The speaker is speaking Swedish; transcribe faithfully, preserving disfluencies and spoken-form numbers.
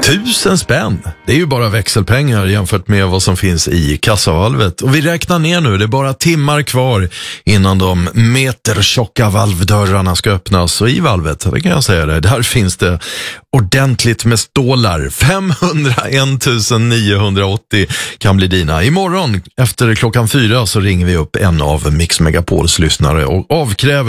Tusen spänn, det är ju bara växelpengar jämfört med vad som finns i kassavalvet. Och vi räknar ner nu, det är bara timmar kvar innan de metertjocka valvdörrarna ska öppnas. Och i valvet, det kan jag säga det, där finns det ordentligt med stålar. femhundraen tusen niohundraåttio kan bli dina. Imorgon efter klockan fyra så ringer vi upp en av Mix Megapols lyssnare och avkräver